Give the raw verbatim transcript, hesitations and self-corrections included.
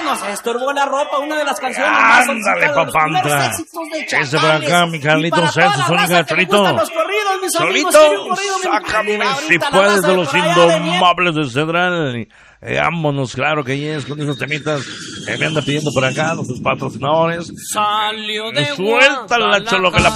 nos estorbó la ropa, una de las canciones más Ándale, solicitadas, los primeros papantla. éxitos de Ese por Chacales. acá, mi Y Carlitos para toda Celso, la Zúñiga, raza que le Cholito. gustan los corridos, mis amigos, Solito, quiere un corrido, mi sácame compadre. si Ahorita la puedes raza de los por allá de Mier- indomables de Cedral. Eh, vámonos, claro que yes, con esos temitas que me anda pidiendo por acá, nuestros patrocinadores. Salió de Suelta la cholo que la